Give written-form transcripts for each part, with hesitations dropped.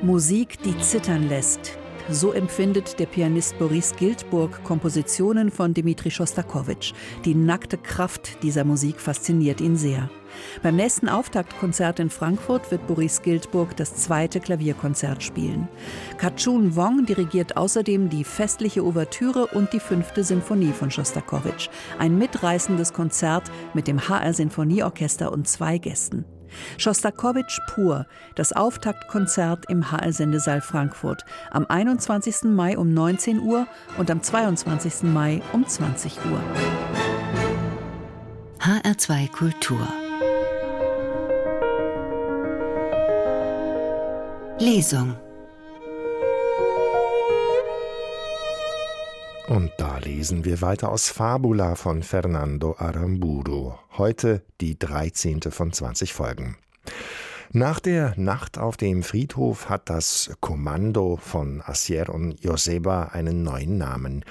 Musik, die zittern lässt. So empfindet der Pianist Boris Giltburg Kompositionen von Dmitri Schostakowitsch. Die nackte Kraft dieser Musik fasziniert ihn sehr. Beim nächsten Auftaktkonzert in Frankfurt wird Boris Giltburg das 2. Klavierkonzert spielen. Kachun Wong dirigiert außerdem die festliche Ouvertüre und die 5. Sinfonie von Schostakowitsch. Ein mitreißendes Konzert mit dem HR Sinfonieorchester und 2 Gästen. Schostakowitsch pur, das Auftaktkonzert im HR-Sendesaal Frankfurt am 21. Mai um 19 Uhr und am 22. Mai um 20 Uhr. HR2 Kultur Lesung. Und da lesen wir weiter aus Fabula von Fernando Aramburu. Heute die 13. von 20 Folgen. Nach der Nacht auf dem Friedhof hat das Kommando von Asier und Joseba einen neuen Namen.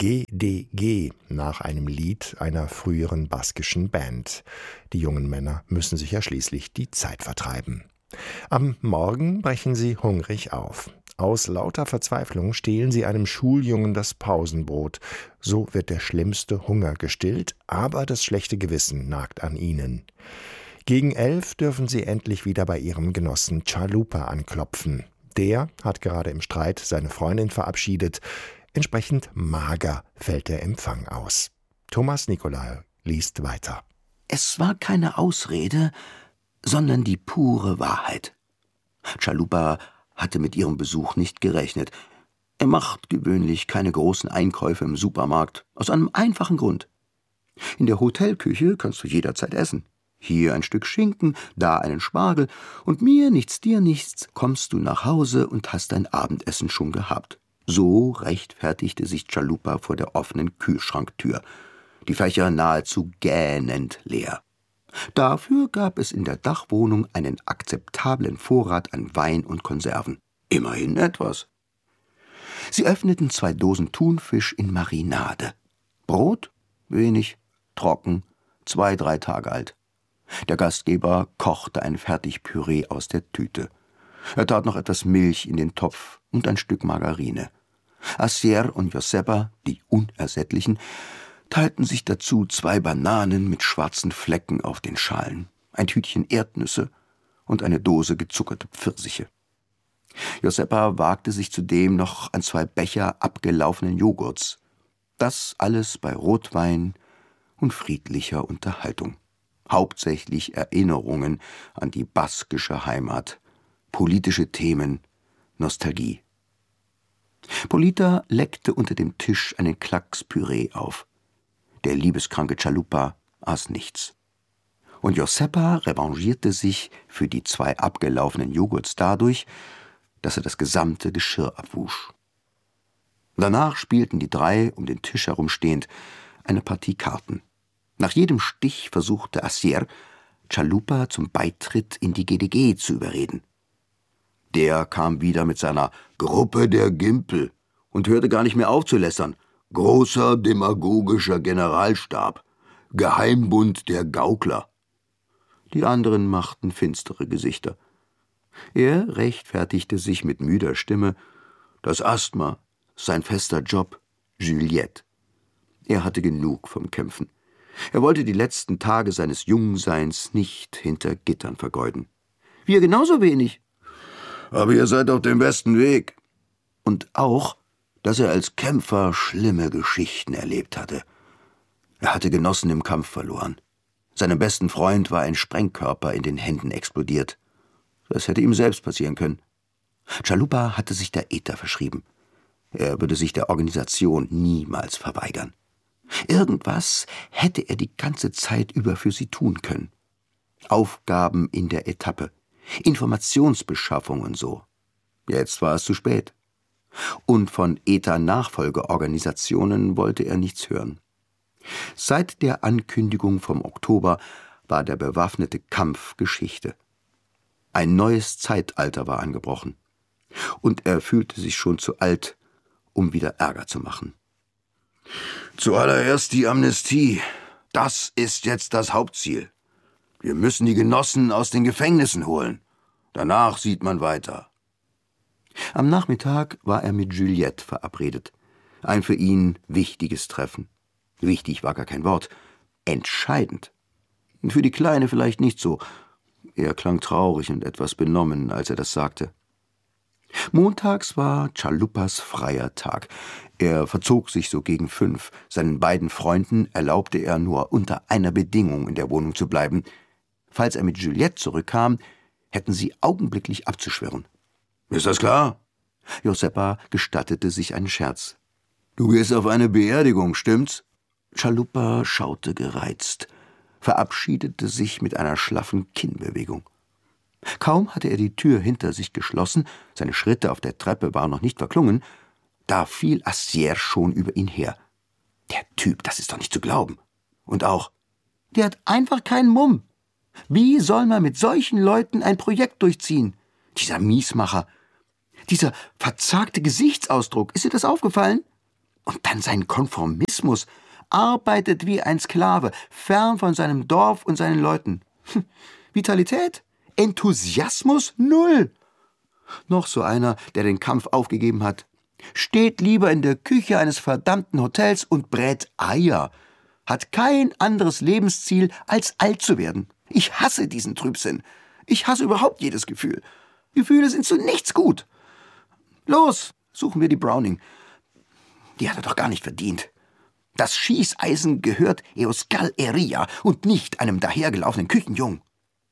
GDG, nach einem Lied einer früheren baskischen Band. Die jungen Männer müssen sich ja schließlich die Zeit vertreiben. Am Morgen brechen sie hungrig auf. Aus lauter Verzweiflung stehlen sie einem Schuljungen das Pausenbrot. So wird der schlimmste Hunger gestillt, aber das schlechte Gewissen nagt an ihnen. Gegen 11 dürfen sie endlich wieder bei ihrem Genossen Chalupa anklopfen. Der hat gerade im Streit seine Freundin verabschiedet. Entsprechend mager fällt der Empfang aus. Thomas Nicolai liest weiter. Es war keine Ausrede, sondern die pure Wahrheit. Chalupa hatte mit ihrem Besuch nicht gerechnet. Er macht gewöhnlich keine großen Einkäufe im Supermarkt, aus einem einfachen Grund. In der Hotelküche kannst du jederzeit essen. Hier ein Stück Schinken, da einen Spargel, und mir nichts, dir nichts, kommst du nach Hause und hast dein Abendessen schon gehabt. So rechtfertigte sich Chalupa vor der offenen Kühlschranktür, die Fächer nahezu gähnend leer. Dafür gab es in der Dachwohnung einen akzeptablen Vorrat an Wein und Konserven. Immerhin etwas. Sie öffneten 2 Dosen Thunfisch in Marinade. Brot? Wenig. Trocken. 2-3 Tage alt. Der Gastgeber kochte ein Fertigpüree aus der Tüte. Er tat noch etwas Milch in den Topf und ein Stück Margarine. Asier und Joseba, die Unersättlichen, teilten sich dazu 2 Bananen mit schwarzen Flecken auf den Schalen, ein Tütchen Erdnüsse und eine Dose gezuckerte Pfirsiche. Joseba wagte sich zudem noch an 2 Becher abgelaufenen Joghurts. Das alles bei Rotwein und friedlicher Unterhaltung. Hauptsächlich Erinnerungen an die baskische Heimat, politische Themen, Nostalgie. Polita leckte unter dem Tisch einen Klacks Püree auf. Der liebeskranke Chalupa aß nichts. Und Joseba revanchierte sich für die 2 abgelaufenen Joghurts dadurch, dass er das gesamte Geschirr abwusch. Danach spielten die 3, um den Tisch herumstehend, eine Partie Karten. Nach jedem Stich versuchte Asier, Chalupa zum Beitritt in die GDG zu überreden. Der kam wieder mit seiner Gruppe der Gimpel und hörte gar nicht mehr auf zu lästern. Großer demagogischer Generalstab, Geheimbund der Gaukler. Die anderen machten finstere Gesichter. Er rechtfertigte sich mit müder Stimme. Das Asthma, sein fester Job, Juliette. Er hatte genug vom Kämpfen. Er wollte die letzten Tage seines Jungseins nicht hinter Gittern vergeuden. Wir genauso wenig. Aber ihr seid auf dem besten Weg. Und auch, dass er als Kämpfer schlimme Geschichten erlebt hatte. Er hatte Genossen im Kampf verloren. Seinem besten Freund war ein Sprengkörper in den Händen explodiert. Das hätte ihm selbst passieren können. Chalupa hatte sich der ETA verschrieben. Er würde sich der Organisation niemals verweigern. Irgendwas hätte er die ganze Zeit über für sie tun können. Aufgaben in der Etappe, Informationsbeschaffung und so. Jetzt war es zu spät. Und von ETA-Nachfolgeorganisationen wollte er nichts hören. Seit der Ankündigung vom Oktober war der bewaffnete Kampf Geschichte. Ein neues Zeitalter war angebrochen. Und er fühlte sich schon zu alt, um wieder Ärger zu machen. Zuallererst die Amnestie. Das ist jetzt das Hauptziel. Wir müssen die Genossen aus den Gefängnissen holen. Danach sieht man weiter. Am Nachmittag war er mit Juliette verabredet. Ein für ihn wichtiges Treffen. Wichtig war gar kein Wort. Entscheidend. Für die Kleine vielleicht nicht so. Er klang traurig und etwas benommen, als er das sagte. Montags war Chalupas freier Tag. Er verzog sich so gegen 5. Seinen beiden Freunden erlaubte er nur unter einer Bedingung, in der Wohnung zu bleiben. Falls er mit Juliette zurückkam, hätten sie augenblicklich abzuschwirren. »Ist das klar?« Josepa gestattete sich einen Scherz. »Du gehst auf eine Beerdigung, stimmt's?« Chalupa schaute gereizt, verabschiedete sich mit einer schlaffen Kinnbewegung. Kaum hatte er die Tür hinter sich geschlossen, seine Schritte auf der Treppe waren noch nicht verklungen, da fiel Astier schon über ihn her. Der Typ, das ist doch nicht zu glauben. Und auch, der hat einfach keinen Mumm. Wie soll man mit solchen Leuten ein Projekt durchziehen? Dieser Miesmacher, dieser verzagte Gesichtsausdruck, ist dir das aufgefallen? Und dann sein Konformismus, arbeitet wie ein Sklave, fern von seinem Dorf und seinen Leuten. Vitalität? Enthusiasmus? Null. Noch so einer, der den Kampf aufgegeben hat. Steht lieber in der Küche eines verdammten Hotels und brät Eier. Hat kein anderes Lebensziel, als alt zu werden. Ich hasse diesen Trübsinn. Ich hasse überhaupt jedes Gefühl. Gefühle sind zu nichts gut. Los, suchen wir die Browning. Die hat er doch gar nicht verdient. Das Schießeisen gehört Euskal Herria und nicht einem dahergelaufenen Küchenjungen.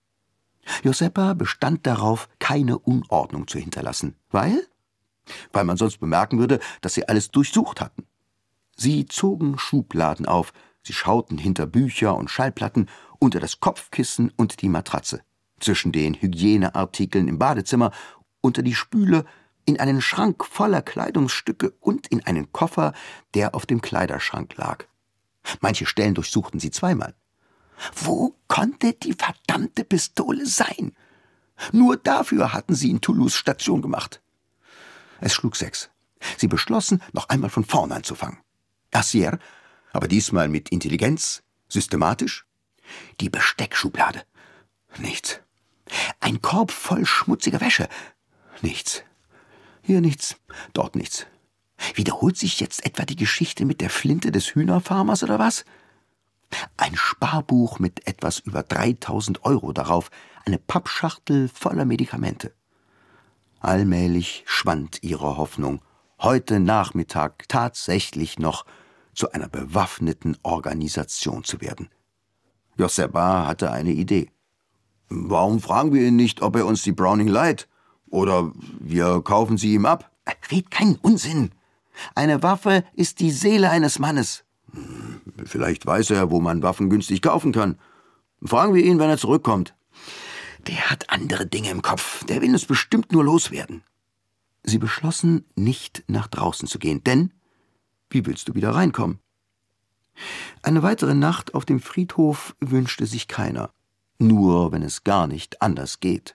Josepa bestand darauf, keine Unordnung zu hinterlassen. Weil man sonst bemerken würde, dass sie alles durchsucht hatten. Sie zogen Schubladen auf, sie schauten hinter Bücher und Schallplatten, unter das Kopfkissen und die Matratze, zwischen den Hygieneartikeln im Badezimmer, unter die Spüle, in einen Schrank voller Kleidungsstücke und in einen Koffer, der auf dem Kleiderschrank lag. Manche Stellen durchsuchten sie zweimal. Wo konnte die verdammte Pistole sein? Nur dafür hatten sie in Toulouse Station gemacht. Es schlug 6. Sie beschlossen, noch einmal von vorn anzufangen. Astier, aber diesmal mit Intelligenz, systematisch. Die Besteckschublade. Nichts. Ein Korb voll schmutziger Wäsche. Nichts. Hier nichts, dort nichts. Wiederholt sich jetzt etwa die Geschichte mit der Flinte des Hühnerfarmers oder was? Ein Sparbuch mit etwas über 3.000 € darauf, eine Pappschachtel voller Medikamente. Allmählich schwand ihre Hoffnung, heute Nachmittag tatsächlich noch zu einer bewaffneten Organisation zu werden. Josepa hatte eine Idee. Warum fragen wir ihn nicht, ob er uns die Browning leiht? Oder wir kaufen sie ihm ab? Red keinen Unsinn. Eine Waffe ist die Seele eines Mannes. Vielleicht weiß er, wo man Waffen günstig kaufen kann. Fragen wir ihn, wenn er zurückkommt. Der hat andere Dinge im Kopf. Der will uns bestimmt nur loswerden. Sie beschlossen, nicht nach draußen zu gehen, denn wie willst du wieder reinkommen? Eine weitere Nacht auf dem Friedhof wünschte sich keiner. Nur wenn es gar nicht anders geht.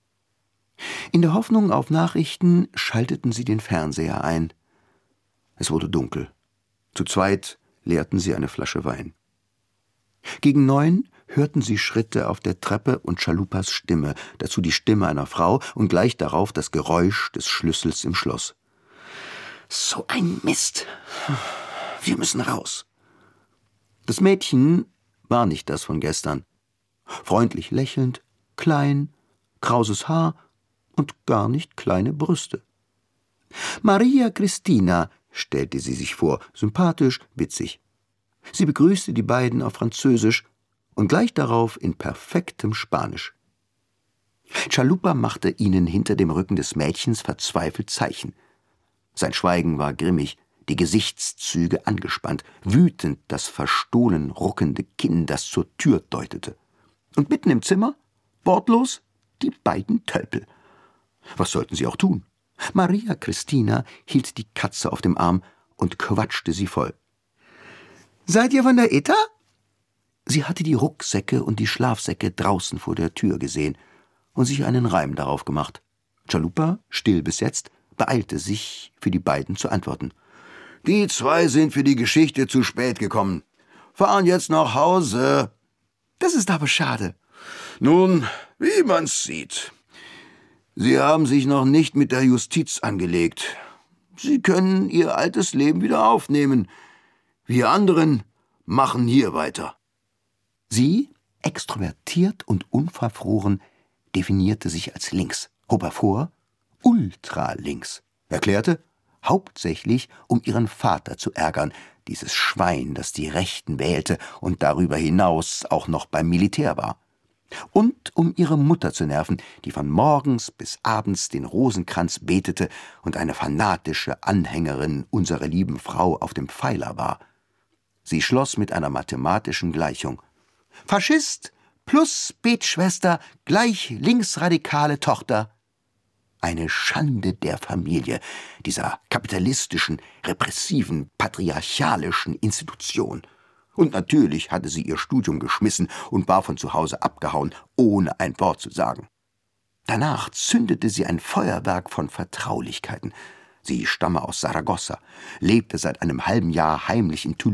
In der Hoffnung auf Nachrichten schalteten sie den Fernseher ein. Es wurde dunkel. Zu zweit leerten sie eine Flasche Wein. Gegen 9 hörten sie Schritte auf der Treppe und Chalupas Stimme, dazu die Stimme einer Frau und gleich darauf das Geräusch des Schlüssels im Schloss. So ein Mist. Wir müssen raus. Das Mädchen war nicht das von gestern. Freundlich lächelnd, klein, krauses Haar und gar nicht kleine Brüste. Maria Cristina stellte sie sich vor, sympathisch, witzig. Sie begrüßte die beiden auf Französisch und gleich darauf in perfektem Spanisch. Chalupa machte ihnen hinter dem Rücken des Mädchens verzweifelt Zeichen. Sein Schweigen war grimmig, die Gesichtszüge angespannt, wütend das verstohlen ruckende Kinn, das zur Tür deutete. Und mitten im Zimmer, wortlos, die beiden Tölpel. Was sollten sie auch tun? Maria Cristina hielt die Katze auf dem Arm und quatschte sie voll. »Seid ihr von der ETA?« Sie hatte die Rucksäcke und die Schlafsäcke draußen vor der Tür gesehen und sich einen Reim darauf gemacht. Chalupa, still bis jetzt, beeilte sich, für die beiden zu antworten. »Die 2 sind für die Geschichte zu spät gekommen. Fahren jetzt nach Hause.« »Das ist aber schade.« »Nun, wie man's sieht. Sie haben sich noch nicht mit der Justiz angelegt. Sie können Ihr altes Leben wieder aufnehmen. Wir anderen machen hier weiter. Sie, extrovertiert und unverfroren, definierte sich als links, hob hervor, ultralinks, erklärte, hauptsächlich um ihren Vater zu ärgern, dieses Schwein, das die Rechten wählte und darüber hinaus auch noch beim Militär war. Und um ihre Mutter zu nerven, die von morgens bis abends den Rosenkranz betete und eine fanatische Anhängerin unserer lieben Frau auf dem Pfeiler war. Sie schloss mit einer mathematischen Gleichung. Faschist plus Betschwester gleich linksradikale Tochter. Eine Schande der Familie, dieser kapitalistischen, repressiven, patriarchalischen Institution. Und natürlich hatte sie ihr Studium geschmissen und war von zu Hause abgehauen, ohne ein Wort zu sagen. Danach zündete sie ein Feuerwerk von Vertraulichkeiten. Sie stamme aus Saragossa, lebte seit einem halben Jahr heimlich in Toulouse